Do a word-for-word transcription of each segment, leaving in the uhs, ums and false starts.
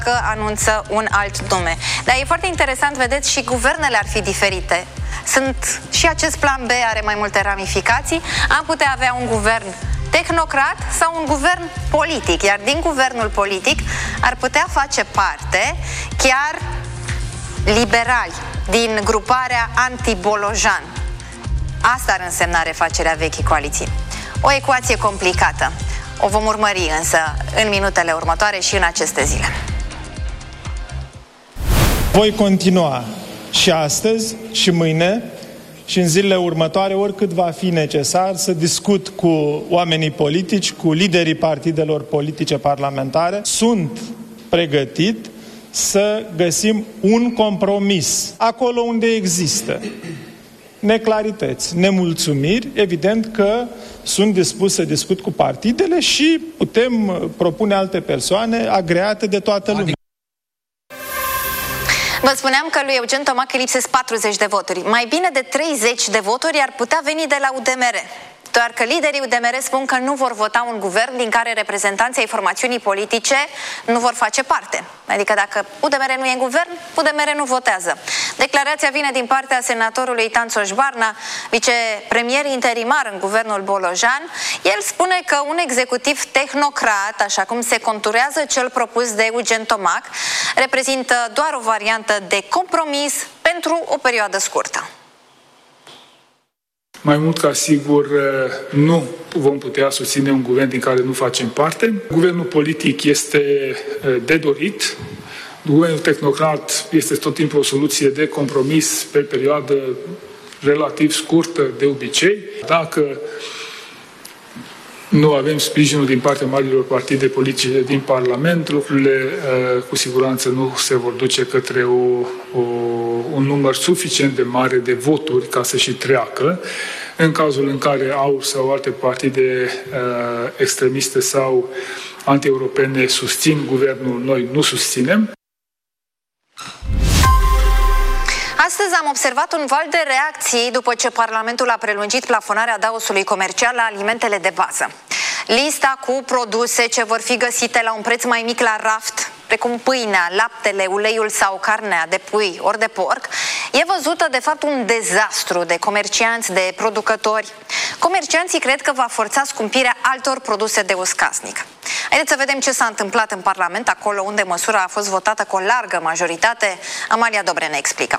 că anunță un alt nume. Dar e foarte interesant, vedeți, și guvernele ar fi diferite. Sunt, și acest plan B are mai multe ramificații. Am putea avea un guvern tehnocrat sau un guvern politic, iar din guvernul politic ar putea face parte chiar liberali din gruparea anti-Bolojan. Asta ar însemna refacerea vechii coaliții. O ecuație complicată. O vom urmări însă în minutele următoare și în aceste zile. Voi continua și astăzi și mâine și în zilele următoare, oricât va fi necesar, să discut cu oamenii politici, cu liderii partidelor politice parlamentare. Sunt pregătit să găsim un compromis acolo unde există neclarități, nemulțumiri. Evident că sunt dispus să discut cu partidele și putem propune alte persoane agreate de toată lumea. Vă spuneam că lui Eugen Tomac îi lipsesc patruzeci de voturi. Mai bine de treizeci de voturi ar putea veni de la U D M R. Doar că liderii U D M R spun că nu vor vota un guvern din care reprezentanții ai formațiunii politice nu vor face parte. Adică dacă U D M R nu e în guvern, U D M R nu votează. Declarația vine din partea senatorului Tanțoș Barna, vicepremier interimar în guvernul Bolojan. El spune că un executiv tehnocrat, așa cum se conturează cel propus de Eugen Tomac, reprezintă doar o variantă de compromis pentru o perioadă scurtă. Mai mult ca sigur, nu vom putea susține un guvern din care nu facem parte. Guvernul politic este de dorit. Guvernul tehnocrat este tot timpul o soluție de compromis pe perioadă relativ scurtă de obicei. Dacă nu avem sprijinul din partea marilor partide politice din Parlament, lucrurile cu siguranță nu se vor duce către o, o, un număr suficient de mare de voturi ca să și treacă. În cazul în care A U R sau alte partide uh, extremiste sau anti-europene susțin guvernul, noi nu susținem. Astăzi am observat un val de reacții după ce Parlamentul a prelungit plafonarea daosului comercial la alimentele de bază. Lista cu produse ce vor fi găsite la un preț mai mic la raft, precum pâinea, laptele, uleiul sau carnea de pui ori de porc, e văzută de fapt un dezastru de comercianți, de producători. Comercianții cred că va forța scumpirea altor produse de uz casnic. Haideți să vedem ce s-a întâmplat în Parlament, acolo unde măsura a fost votată cu o largă majoritate. Amalia Dobre ne explică.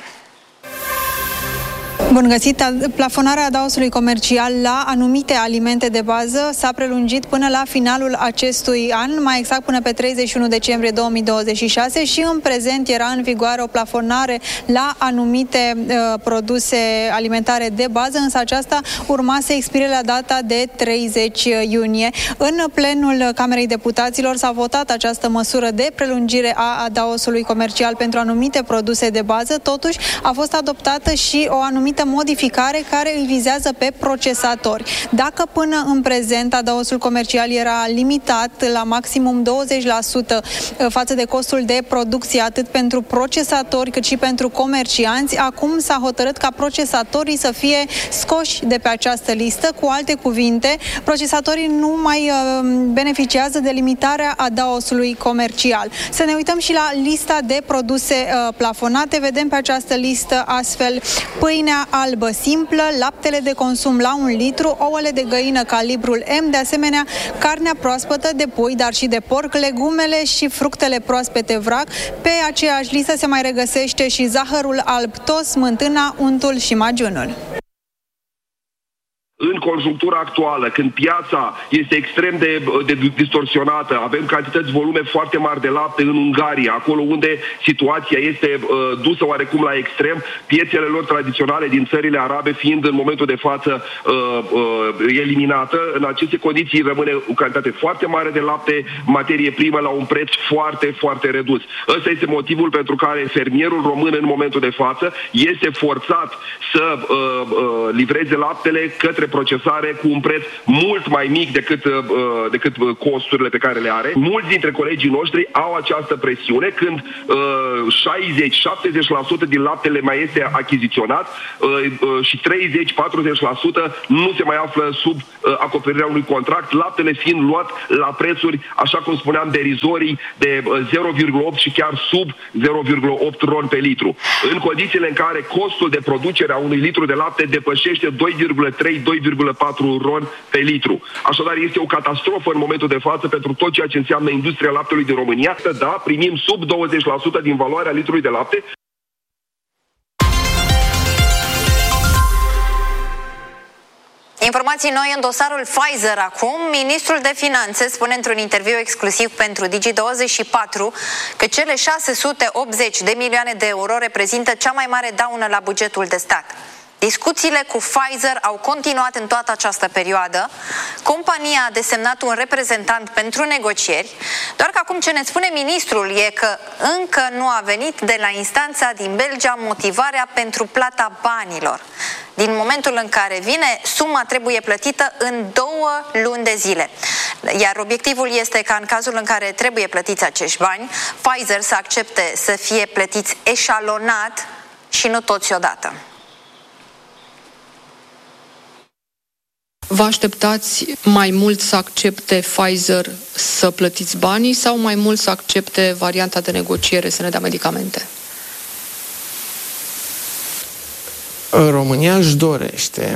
Bun găsit! Plafonarea adaosului comercial la anumite alimente de bază s-a prelungit până la finalul acestui an, mai exact până pe treizeci și unu decembrie două mii douăzeci și șase, și în prezent era în vigoare o plafonare la anumite uh, produse alimentare de bază, însă aceasta urma să expire la data de treizeci iunie. În plenul Camerei Deputaților s-a votat această măsură de prelungire a adaosului comercial pentru anumite produse de bază, totuși a fost adoptată și o anumită modificare care îi vizează pe procesatori. Dacă până în prezent adaosul comercial era limitat la maximum douăzeci la sută față de costul de producție atât pentru procesatori cât și pentru comercianți, acum s-a hotărât ca procesatorii să fie scoși de pe această listă. Cu alte cuvinte, procesatorii nu mai beneficiază de limitarea adaosului comercial. Să ne uităm și la lista de produse plafonate. Vedem pe această listă astfel pâinea albă simplă, laptele de consum la un litru, ouăle de găină calibrul M, de asemenea carnea proaspătă de pui, dar și de porc, legumele și fructele proaspete vrac. Pe aceeași listă se mai regăsește și zahărul alb tos, smântâna, untul și magiunul. În conjunctura actuală, când piața este extrem de, de distorsionată, avem cantități, volume foarte mari de lapte în Ungaria, acolo unde situația este uh, dusă oarecum la extrem, piețele lor tradiționale din țările arabe fiind în momentul de față uh, uh, eliminată. În aceste condiții rămâne o cantitate foarte mare de lapte, materie primă la un preț foarte, foarte redus. Ăsta este motivul pentru care fermierul român în momentul de față este forțat să uh, uh, livreze laptele către procesare cu un preț mult mai mic decât, uh, decât costurile pe care le are. Mulți dintre colegii noștri au această presiune când uh, șaizeci șaptezeci la sută din laptele mai este achiziționat uh, uh, și treizeci patruzeci la sută nu se mai află sub uh, acoperirea unui contract, laptele fiind luat la prețuri, așa cum spuneam, derizorii de uh, zero virgulă opt și chiar sub zero virgulă opt ron pe litru. În condițiile în care costul de producere a unui litru de lapte depășește doi virgulă trei doi virgulă patru ron pe litru. Așadar, este o catastrofă în momentul de față pentru tot ceea ce înseamnă industria laptelui din România. Da, primim sub douăzeci la sută din valoarea litrului de lapte. Informații noi în dosarul Pfizer acum. Ministrul de Finanțe spune într-un interviu exclusiv pentru Digi douăzeci și patru că cele șase sute optzeci de milioane de euro reprezintă cea mai mare daună la bugetul de stat. Discuțiile cu Pfizer au continuat în toată această perioadă. Compania a desemnat un reprezentant pentru negocieri, doar că acum ce ne spune ministrul e că încă nu a venit de la instanța din Belgia motivarea pentru plata banilor. Din momentul în care vine, suma trebuie plătită în două luni de zile. Iar obiectivul este ca în cazul în care trebuie plătiți acești bani, Pfizer să accepte să fie plătiți eșalonat și nu toți odată. Vă așteptați mai mult să accepte Pfizer să plătiți banii sau mai mult să accepte varianta de negociere să ne dea medicamente? România își dorește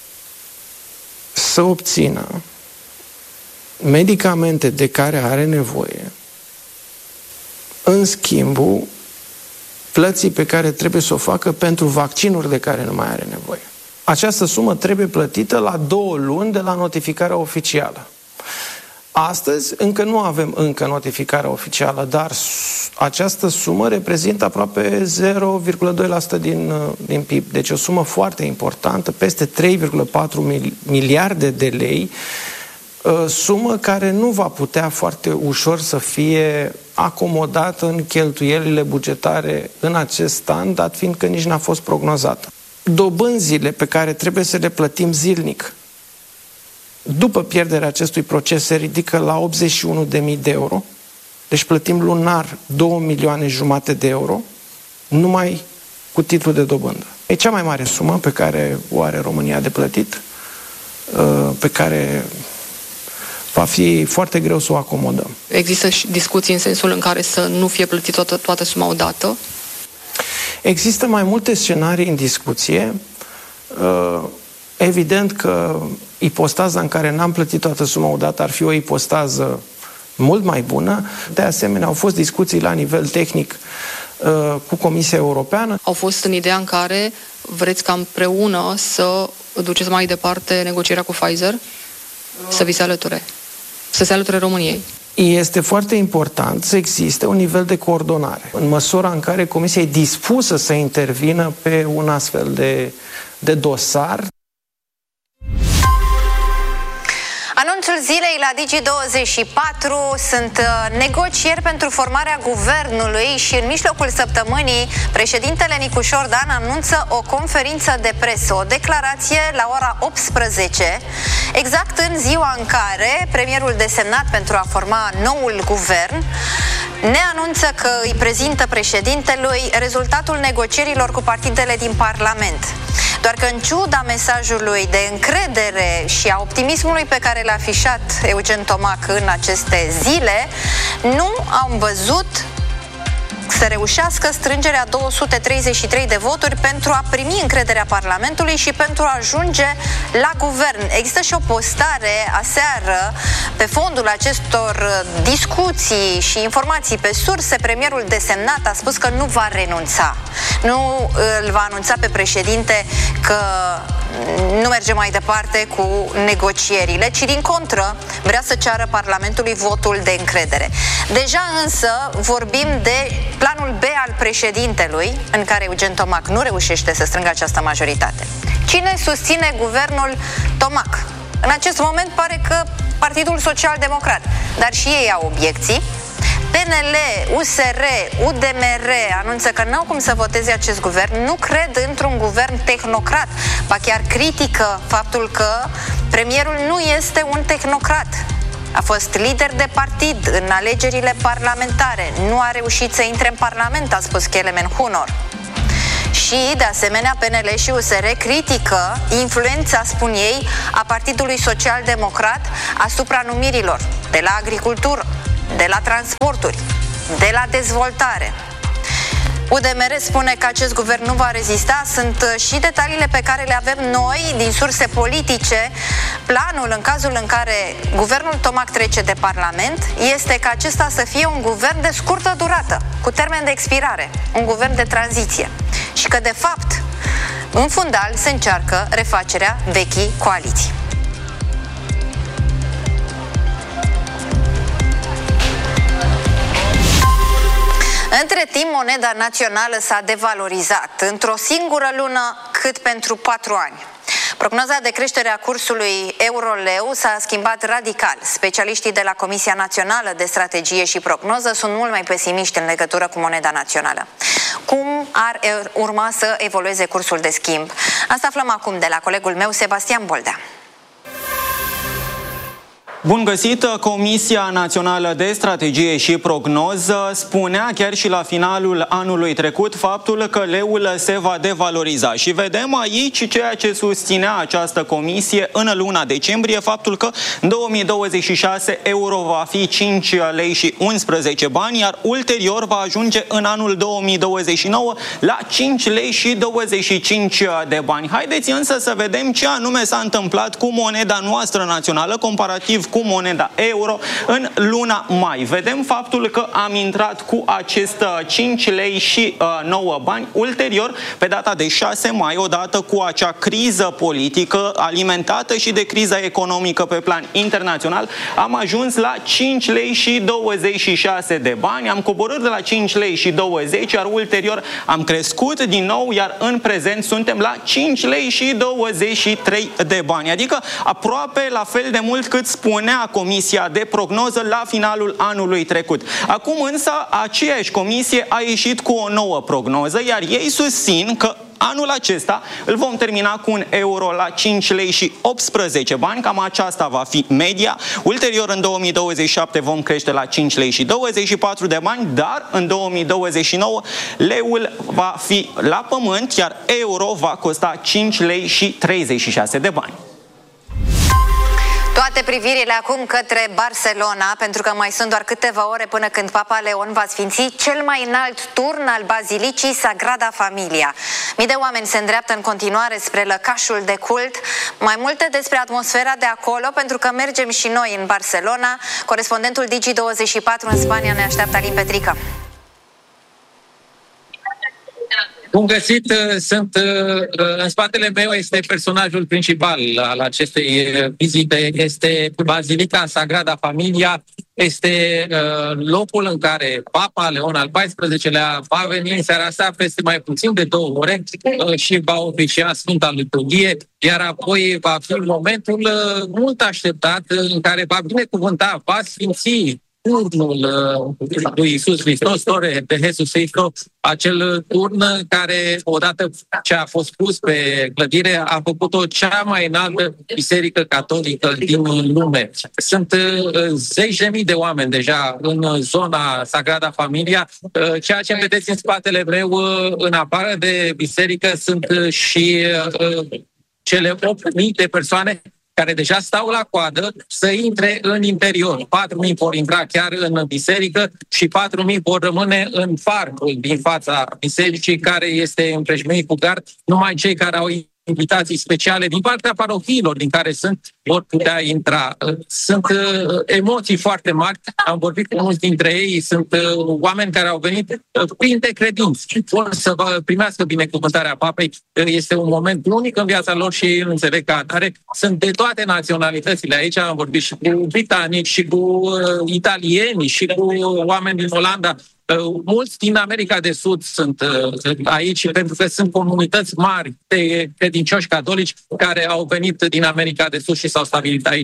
să obțină medicamente de care are nevoie în schimbul plății pe care trebuie să o facă pentru vaccinuri de care nu mai are nevoie. Această sumă trebuie plătită la două luni de la notificarea oficială. Astăzi încă nu avem încă notificarea oficială, dar această sumă reprezintă aproape zero virgulă doi la sută din, din P I B. Deci o sumă foarte importantă, peste trei virgulă patru miliarde de lei, sumă care nu va putea foarte ușor să fie acomodată în cheltuielile bugetare în acest an, dat fiindcă nici n-a fost prognozată. Dobânzile pe care trebuie să le plătim zilnic după pierderea acestui proces se ridică la optzeci și unu de mii de euro, deci plătim lunar două milioane jumate de euro numai cu titlu de dobândă. E cea mai mare sumă pe care o are România de plătit, pe care va fi foarte greu să o acomodăm. Există și discuții în sensul în care să nu fie plătit toată, toată suma odată? Există mai multe scenarii în discuție. Evident că ipostaza în care n-am plătit toată suma odată ar fi o ipostază mult mai bună. De asemenea, au fost discuții la nivel tehnic cu Comisia Europeană. Au fost în ideea în care vreți ca împreună să duceți mai departe negocierea cu Pfizer? Să vi se alăture? Să se alăture României? Este foarte important să existe un nivel de coordonare. În măsura în care Comisia e dispusă să intervină pe un astfel de, de dosar. Anunțul zilei la Digi douăzeci și patru sunt negocieri pentru formarea guvernului și în mijlocul săptămânii președintele Nicușor Dan anunță o conferință de presă, o declarație la ora optsprezece, exact în ziua în care premierul desemnat pentru a forma noul guvern ne anunță că îi prezintă președintelui rezultatul negocierilor cu partidele din Parlament. Doar că în ciuda mesajului de încredere și a optimismului pe care l-a afișat Eugen Tomac în aceste zile, nu am văzut să reușească strângerea două sute treizeci și trei de voturi pentru a primi încrederea Parlamentului și pentru a ajunge la guvern. Există și o postare aseară pe fondul acestor discuții și informații pe surse. Premierul desemnat a spus că nu va renunța. Nu îl va anunța pe președinte că nu merge mai departe cu negocierile, ci din contră vrea să ceară Parlamentului votul de încredere. Deja însă vorbim de planul B al președintelui, în care Eugen Tomac nu reușește să strângă această majoritate. Cine susține guvernul Tomac? În acest moment pare că Partidul Social Democrat, dar și ei au obiecții. P N L, U S R, U D M R anunță că n-au cum să voteze acest guvern, nu cred într-un guvern tehnocrat, ba chiar critică faptul că premierul nu este un tehnocrat. A fost lider de partid în alegerile parlamentare, nu a reușit să intre în Parlament, a spus Kelemen Hunor. Și, de asemenea, P N L și U S R critică influența, spun ei, a Partidului Social Democrat asupra numirilor de la agricultură, de la transporturi, de la dezvoltare. U D M R spune că acest guvern nu va rezista. Sunt și detaliile pe care le avem noi din surse politice. Planul, în cazul în care guvernul Tomac trece de Parlament, este ca acesta să fie un guvern de scurtă durată, cu termen de expirare, un guvern de tranziție. Și că, de fapt, în fundal se încearcă refacerea vechii coaliții. Între timp, moneda națională s-a devalorizat într-o singură lună cât pentru patru ani. Prognoza de creștere a cursului euro-leu s-a schimbat radical. Specialiștii de la Comisia Națională de Strategie și Prognoză sunt mult mai pesimiști în legătură cu moneda națională. Cum ar urma să evolueze cursul de schimb? Asta aflăm acum de la colegul meu, Sebastian Boldea. Bun găsit! Comisia Națională de Strategie și Prognoză spunea chiar și la finalul anului trecut faptul că leul se va devaloriza. Și vedem aici ceea ce susținea această comisie în luna decembrie, faptul că în două mii douăzeci și șase euro va fi cinci lei și unsprezece bani, iar ulterior va ajunge în anul două mii douăzeci și nouă la cinci lei și douăzeci și cinci de bani. Haideți însă să vedem ce anume s-a întâmplat cu moneda noastră națională comparativ cu moneda euro în luna mai. Vedem faptul că am intrat cu acest cinci lei și nouă bani. Ulterior, pe data de șase mai, odată cu acea criză politică alimentată și de criza economică pe plan internațional, am ajuns la cinci lei și douăzeci și șase de bani. Am coborât de la cinci lei și douăzeci, iar ulterior am crescut din nou, iar în prezent suntem la cinci lei și douăzeci și trei de bani. Adică aproape la fel de mult cât spune Comisia de Prognoză la finalul anului trecut. Acum însă aceeași comisie a ieșit cu o nouă prognoză, iar ei susțin că anul acesta îl vom termina cu un euro la cinci lei și optsprezece bani, cam aceasta va fi media. Ulterior, în două mii douăzeci și șapte vom crește la cinci lei și douăzeci și patru de bani, dar în două mii douăzeci și nouă leul va fi la pământ, iar euro va costa cinci lei și treizeci și șase de bani. Toate privirile acum către Barcelona, pentru că mai sunt doar câteva ore până când Papa Leon va sfinți cel mai înalt turn al Bazilicii Sagrada Familia. Mii de oameni se îndreaptă în continuare spre lăcașul de cult. Mai multe despre atmosfera de acolo, pentru că mergem și noi în Barcelona. Corespondentul Digi douăzeci și patru în Spania ne așteaptă, Alin Petrică. Bun găsit, sunt în spatele meu, este personajul principal al acestei vizite, este Bazilica Sagrada Familia, este locul în care Papa Leon al paisprezecelea va veni în seara asta peste mai puțin de două ore și va oficia Sfânta Liturghie, iar apoi va fi momentul mult așteptat în care va binecuvânta, va sfinți turnul lui Iisus Hristos, Tore de Jesus Cristo, acel turn care, odată ce a fost pus pe clădire, a făcut-o cea mai înaltă biserică catolică din lume. Sunt zeci de mii de oameni deja în zona Sagrada Familia. Ceea ce vedeți în spatele meu, în afară de biserică, sunt și cele opt mii de persoane care deja stau la coadă să intre în interior. patru mii vor intra chiar în biserică și patru mii vor rămâne în parcul din fața bisericii, care este împrejmuit cu gard. Numai cei care au invitații speciale din partea parohiilor din care sunt vor putea intra. Sunt uh, emoții foarte mari. Am vorbit cu mulți dintre ei. Sunt uh, oameni care au venit uh, plini de credință. Vor să primească binecuvântarea Papei. Uh, este un moment unic în viața lor și îl înțeleg ca atare. Sunt de toate naționalitățile aici. Am vorbit și cu britanici, și cu uh, italieni, și cu uh, oameni din Olanda. Uh, mulți din America de Sud sunt uh, aici pentru că sunt comunități mari de credincioși catolici care au venit din America de Sud și s-au stabilit aici.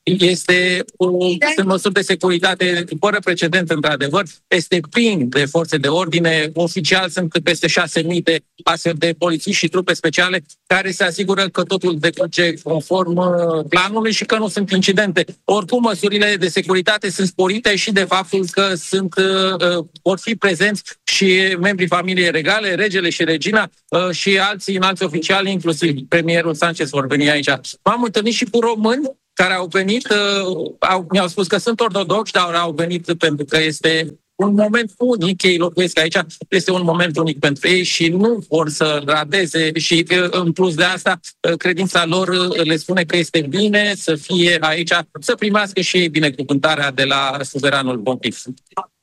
este sunt măsuri de securitate fără precedent, într-adevăr. Este plin de forțe de ordine. Oficial sunt peste șase mii de astfel de polițiști și trupe speciale care se asigură că totul decurge conform planului și că nu sunt incidente. Oricum, măsurile de securitate sunt sporite și de faptul că sunt, vor fi prezenți și membrii familiei regale, regele și regina și alții înalți oficiali, inclusiv premierul Sanchez vor veni aici. M-am întâlnit și cu români care au venit, au, mi-au spus că sunt ortodoxi, dar au venit pentru că este un moment unic, ei locuiesc aici, este un moment unic pentru ei și nu vor să radeze și în plus de asta credința lor le spune că este bine să fie aici, să primească și ei binecuvântarea de la suveranul pontif.